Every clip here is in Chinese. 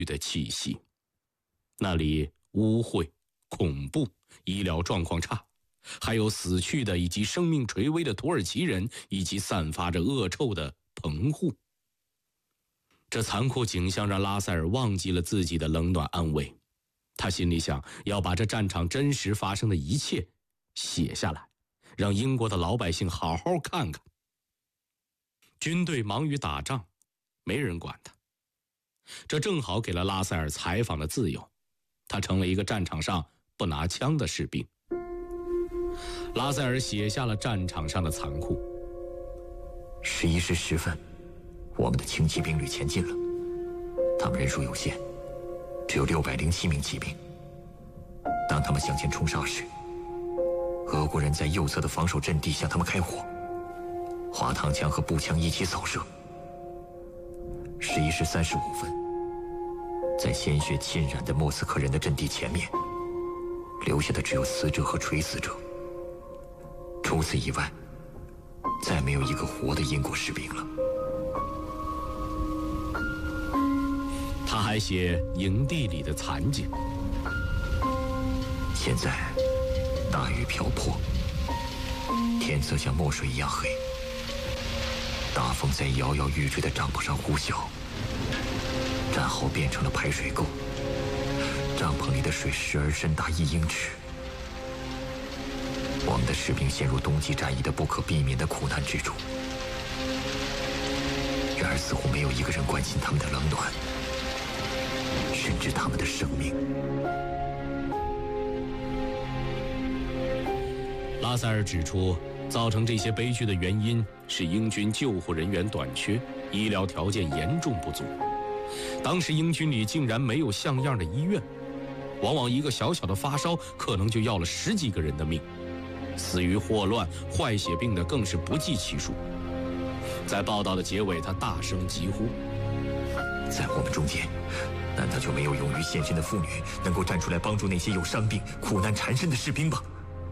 的气息。那里污秽、恐怖，医疗状况差，还有死去的以及生命垂危的土耳其人，以及散发着恶臭的棚户。这残酷景象让拉塞尔忘记了自己的冷暖安危，他心里想要把这战场真实发生的一切写下来，让英国的老百姓好好看看。军队忙于打仗，没人管他，这正好给了拉塞尔采访的自由，他成了一个战场上不拿枪的士兵。拉塞尔写下了战场上的残酷。 11时10分，我们的轻骑兵旅前进了，他们人数有限，只有607名骑兵。当他们向前冲杀时，俄国人在右侧的防守阵地向他们开火，滑膛枪和步枪一起扫射。11时35分，在鲜血浸染的莫斯科人的阵地前面，留下的只有死者和垂死者，除此以外，再没有一个活的英国士兵了。 他还写营地里的惨景。 现在大雨瓢泼，天色像墨水一样黑，大风在摇摇欲坠的帐篷上呼啸，战壕变成了排水沟，帐篷里的水时而深达1英尺。我们的士兵陷入冬季战役的不可避免的苦难之中，然而似乎没有一个人关心他们的冷暖，甚至他们的生命。 拉塞尔指出，造成这些悲剧的原因是英军救护人员短缺，医疗条件严重不足。当时英军里竟然没有像样的医院，往往一个小小的发烧可能就要了10几个人的命，死于霍乱、坏血病的更是不计其数。在报道的结尾，他大声疾呼： 在我们中间，难道就没有勇于献身的妇女，能够站出来帮助那些有伤病、苦难缠身的士兵吗？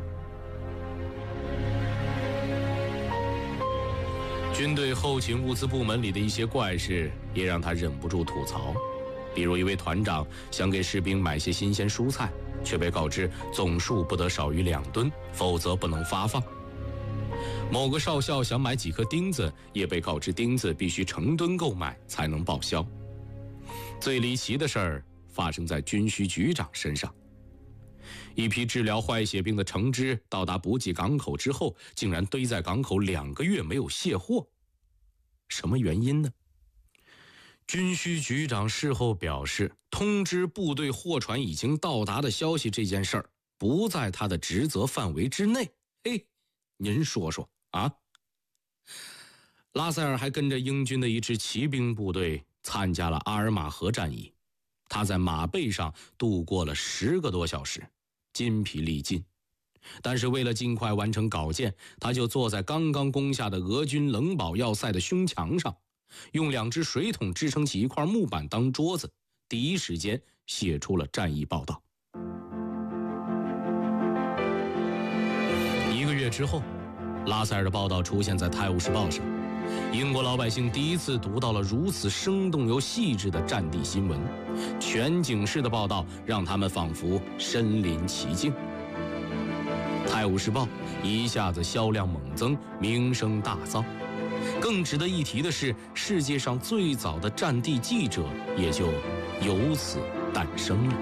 军队后勤物资部门里的一些怪事也让他忍不住吐槽，比如一位团长想给士兵买些新鲜蔬菜，却被告知总数不得少于2吨，否则不能发放。某个少校想买几颗钉子，也被告知钉子必须成吨购买才能报销。最离奇的事儿发生在军需局长身上，一批治疗坏血病的橙汁到达补给港口之后，竟然堆在港口2个月没有卸货，什么原因呢？军需局长事后表示，通知部队货船已经到达的消息这件事儿不在他的职责范围之内。嘿，您说说啊？拉塞尔还跟着英军的一支骑兵部队参加了阿尔马河战役，他在马背上度过了10个多小时，筋疲力尽。但是为了尽快完成稿件，他就坐在刚刚攻下的俄军冷堡要塞的胸墙上，用2只水桶支撑起一块木板当桌子，第一时间写出了战役报道。1个月之后，拉塞尔的报道出现在《泰晤士报》上，英国老百姓第一次读到了如此生动又细致的战地新闻，全景式的报道让他们仿佛身临其境。《泰晤士报》一下子销量猛增，名声大噪。更值得一提的是，世界上最早的战地记者也就由此诞生了。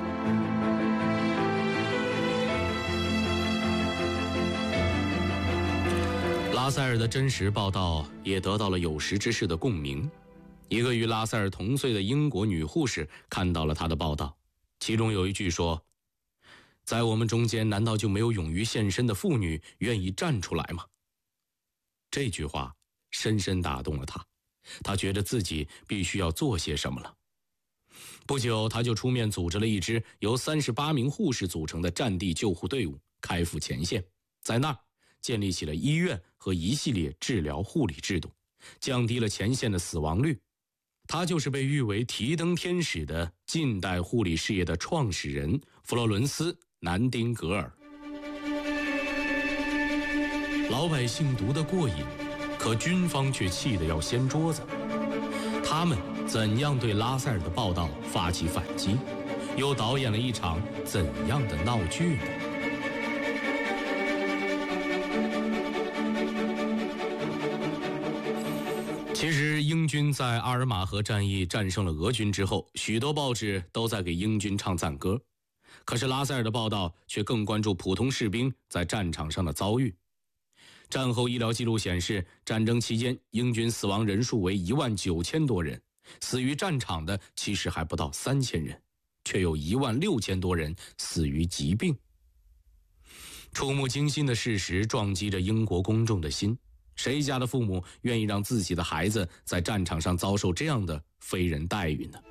拉塞尔的真实报道也得到了有识之士的共鸣。一个与拉塞尔同岁的英国女护士看到了他的报道，其中有一句说：在我们中间难道就没有勇于献身的妇女愿意站出来吗？这句话深深打动了他，他觉得自己必须要做些什么了。不久，他就出面组织了一支由38名护士组成的战地救护队伍，开赴前线，在那儿建立起了医院和一系列治疗护理制度，降低了前线的死亡率。他就是被誉为提灯天使的近代护理事业的创始人弗洛伦斯·南丁格尔。老百姓读得过瘾，可军方却气得要掀桌子。 他们怎样对拉塞尔的报道发起反击，又导演了一场怎样的闹剧呢？其实英军在阿尔马河战役战胜了俄军之后，许多报纸都在给英军唱赞歌，可是拉塞尔的报道却更关注普通士兵在战场上的遭遇。战后医疗记录显示，战争期间英军死亡人数为19000多人，死于战场的其实还不到3000人，却有16000多人死于疾病。触目惊心的事实撞击着英国公众的心，谁家的父母愿意让自己的孩子在战场上遭受这样的非人待遇呢？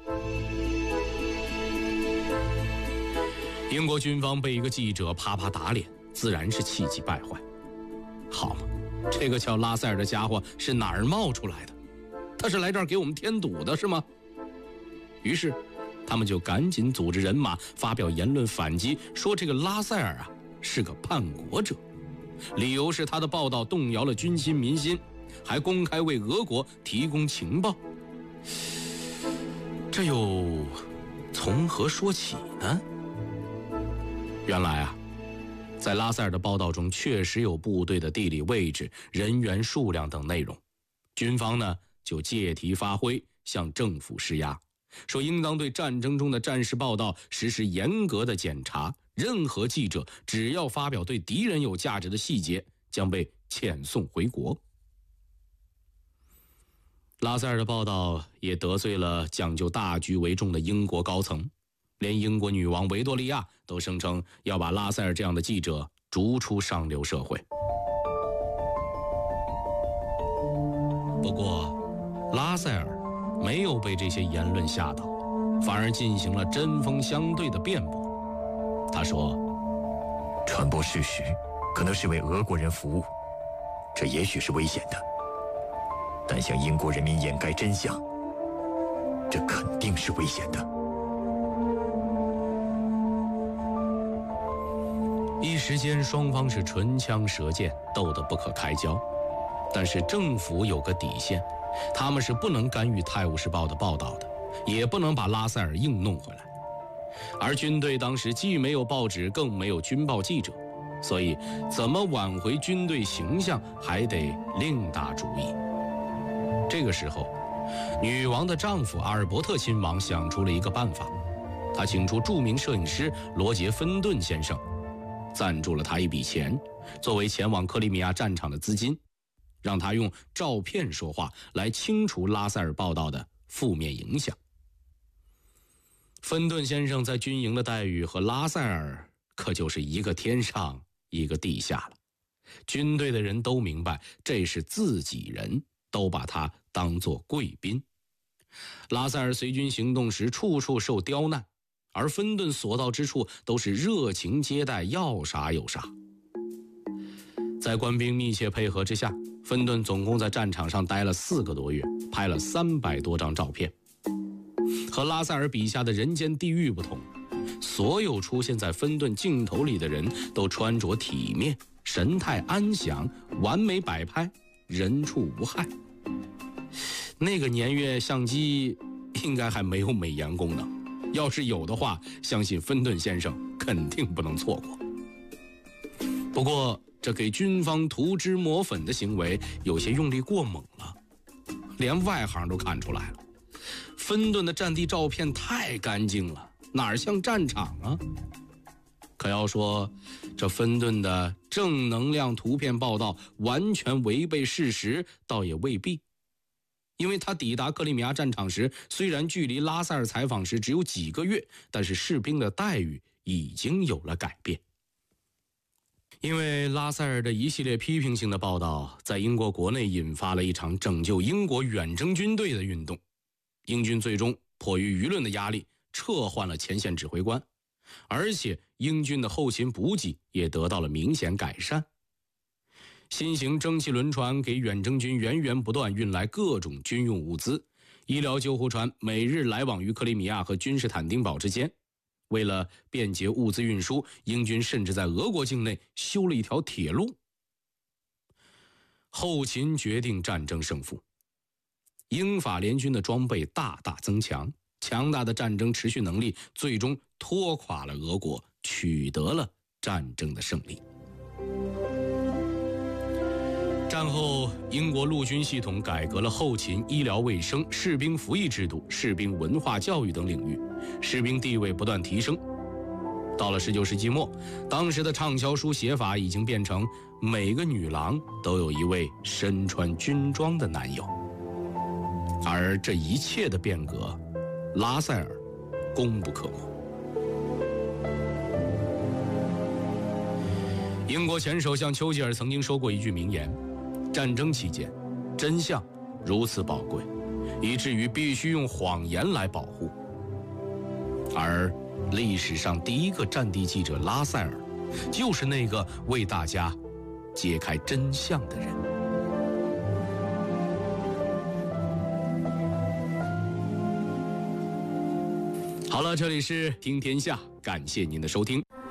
英国军方被一个记者啪啪打脸，自然是气急败坏。好嘛，这个叫拉塞尔的家伙是哪儿冒出来的？他是来这儿给我们添堵的是吗？于是他们就赶紧组织人马发表言论反击，说这个拉塞尔啊是个叛国者，理由是他的报道动摇了军心民心，还公开为俄国提供情报。这又从何说起呢？原来啊，在拉塞尔的报道中确实有部队的地理位置、人员数量等内容，军方呢就借题发挥，向政府施压，说应当对战争中的战事报道实施严格的检查，任何记者只要发表对敌人有价值的细节，将被遣送回国。拉塞尔的报道也得罪了讲究大局为重的英国高层，连英国女王维多利亚都声称要把拉塞尔这样的记者逐出上流社会。不过拉塞尔没有被这些言论吓倒，反而进行了针锋相对的辩驳。他说， 传播事实可能是为俄国人服务，这也许是危险的，但向英国人民掩盖真相，这肯定是危险的。 一时间双方是唇枪舌剑，斗得不可开交。但是政府有个底线，他们是不能干预《泰晤士报》的报道的，也不能把拉塞尔硬弄回来。而军队当时既没有报纸，更没有军报记者，所以怎么挽回军队形象还得另打主意。这个时候，女王的丈夫阿尔伯特亲王想出了一个办法，他请出著名摄影师罗杰·芬顿先生，赞助了他一笔钱，作为前往克里米亚战场的资金，让他用照片说话来清除拉塞尔报道的负面影响。芬顿先生在军营的待遇和拉塞尔可就是一个天上一个地下了，军队的人都明白这是自己人，都把他当作贵宾。拉塞尔随军行动时处处受刁难，而芬顿所到之处都是热情接待，要啥有啥。在官兵密切配合之下，芬顿总共在战场上待了4个多月，拍了300多张照片。和拉塞尔笔下的人间地狱不同，所有出现在芬顿镜头里的人都穿着体面，神态安详，完美摆拍，人畜无害。那个年月相机应该还没有美颜功能，要是有的话，相信芬顿先生肯定不能错过。不过这给军方涂脂抹粉的行为有些用力过猛了，连外行都看出来了。芬顿的战地照片太干净了，哪儿像战场啊？可要说这芬顿的正能量图片报道完全违背事实，倒也未必。因为他抵达克里米亚战场时，虽然距离拉塞尔采访时只有几个月，但是士兵的待遇已经有了改变。因为拉塞尔的一系列批评性的报道，在英国国内引发了一场拯救英国远征军队的运动。英军最终迫于舆论的压力，撤换了前线指挥官，而且英军的后勤补给也得到了明显改善。新型蒸汽轮船给远征军源源不断运来各种军用物资，医疗救护船每日来往于克里米亚和君士坦丁堡之间。为了便捷物资运输，英军甚至在俄国境内修了一条铁路。后勤决定战争胜负。 英法联军的装备大大增强，强大的战争持续能力最终拖垮了俄国，取得了战争的胜利。战后，英国陆军系统改革了后勤、医疗卫生、士兵服役制度、士兵文化教育等领域，士兵地位不断提升。到了19世纪末，当时的畅销书写法已经变成每个女郎都有一位身穿军装的男友。而这一切的变革，拉塞尔功不可没。英国前首相丘吉尔曾经说过一句名言：战争期间，真相如此宝贵，以至于必须用谎言来保护。而历史上第一个战地记者拉塞尔，就是那个为大家揭开真相的人。好了，这里是听天下，感谢您的收听。